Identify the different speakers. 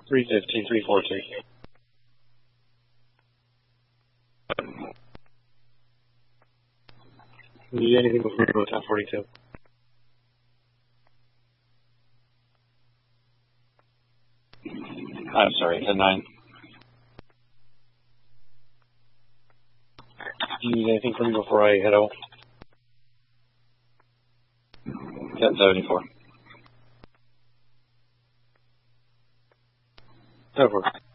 Speaker 1: 315, 342. Need anything before you go to 42? I'm sorry, 10-9. Do you need anything from me before I head out? 10-74. Over.